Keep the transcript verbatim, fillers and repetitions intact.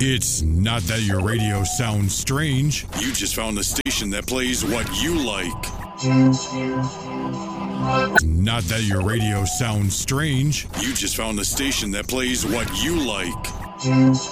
It's not that your radio sounds strange. You just found the station that plays what you like. Not that your radio sounds strange. You just found the station that plays what you like.